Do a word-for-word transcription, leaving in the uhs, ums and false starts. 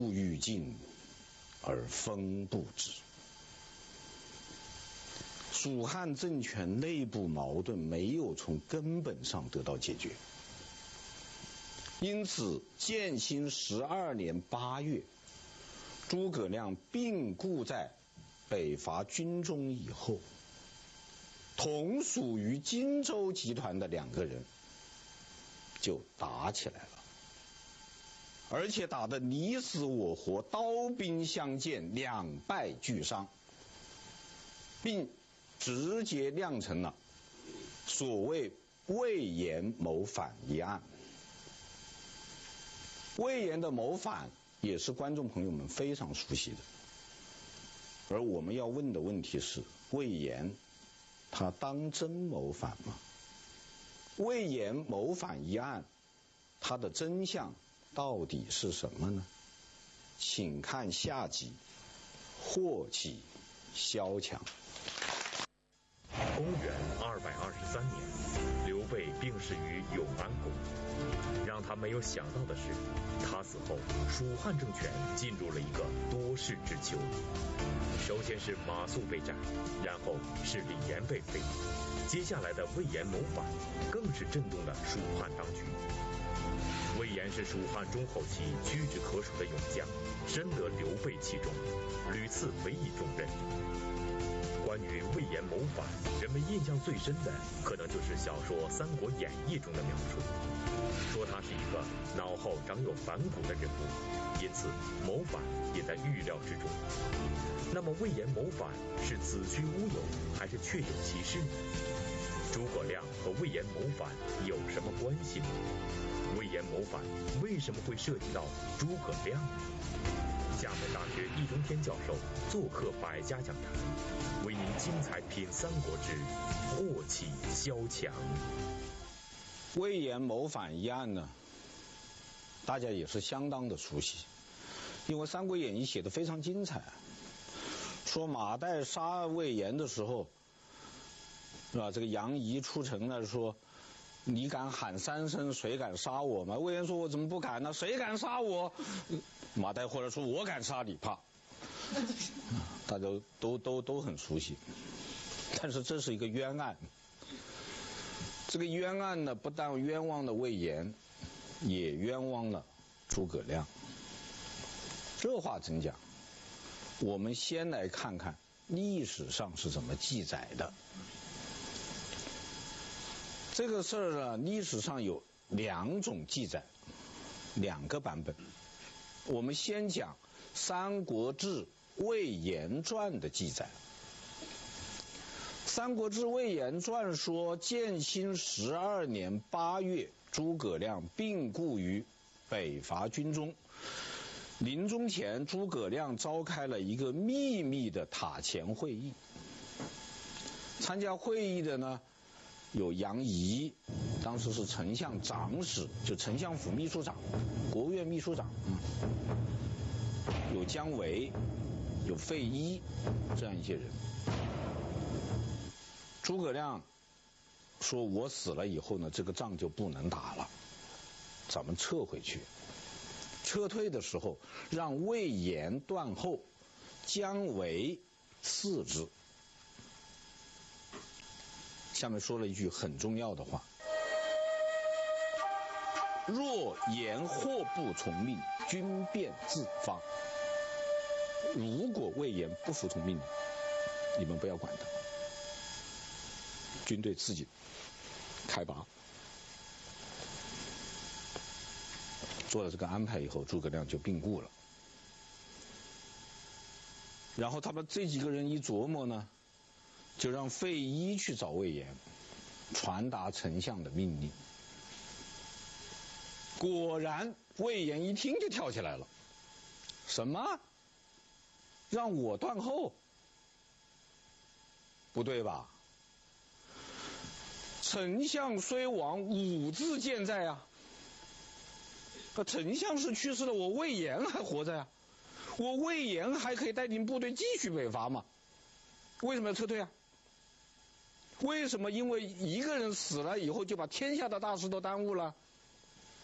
欲尽而风不止。蜀汉政权内部矛盾没有从根本上得到解决，因此建兴十二年八月，诸葛亮病故在北伐军中以后，同属于荆州集团的两个人就打起来了，而且打得你死我活，刀兵相见，两败俱伤，并直接酿成了所谓魏延谋反一案。魏延的谋反也是观众朋友们非常熟悉的，而我们要问的问题是，魏延他当真谋反吗？魏延谋反一案，它的真相到底是什么呢？请看下集祸起萧墙。 公元二百二十三年，刘备病逝于永安宫。让他没有想到的是，他死后，蜀汉政权进入了一个多事之秋。首先是马谡被斩，然后是李严被废，接下来的魏延谋反，更是震动了蜀汉当局。魏延是蜀汉中后期屈指可数的勇将，深得刘备器重，屡次委以重任。关于魏延谋反，人们印象最深的可能就是小说《三国演义》中的描述，说他是一个脑后长有反骨的人物，因此谋反也在预料之中。那么魏延谋反是子虚乌有，还是确有其事呢？诸葛亮和魏延谋反有什么关系呢？魏延谋反为什么会涉及到诸葛亮呢？厦门大学易中天教授做客百家讲坛，为您精彩品《三国志》祸起萧墙。 魏延谋反一案呢，大家也是相当的熟悉，因为《三国演义》写得非常精彩。说马岱杀魏延的时候，是吧？这个杨仪出城了，说你敢喊三声，谁敢杀我吗？魏延说：“我怎么不敢呢？谁敢杀我？”马岱或者说：“我敢杀你，怕。”大家都都都很熟悉。但是这是一个冤案。这个冤案呢，不但冤枉了魏延，也冤枉了诸葛亮。这话怎讲？我们先来看看历史上是怎么记载的。这个事儿呢，历史上有两种记载，两个版本。我们先讲《三国志·魏延传》的记载。《三国志·魏延传》说，建兴十二年八月，诸葛亮病故于北伐军中。临终前，诸葛亮召开了一个秘密的塔前会议。参加会议的呢，有杨仪，当时是丞相长史，就丞相府秘书长、国务院秘书长，嗯，有姜维，有费祎，这样一些人。诸葛亮说：“我死了以后呢，这个仗就不能打了，咱们撤回去。撤退的时候，让魏延断后，姜维次之。”下面说了一句很重要的话：“若延或不从命，军便自发。”如果魏延不服从命令，你们不要管他，军队自己开拔。做了这个安排以后，诸葛亮就病故了。然后他们这几个人一琢磨呢，就让费祎去找魏延，传达丞相的命令。果然，魏延一听就跳起来了：“什么？让我断后？不对吧？丞相虽亡，武自健在啊！可丞相是去世了，我魏延还活着呀、啊，我魏延还可以带领部队继续北伐嘛？为什么要撤退啊？为什么因为一个人死了以后就把天下的大事都耽误了？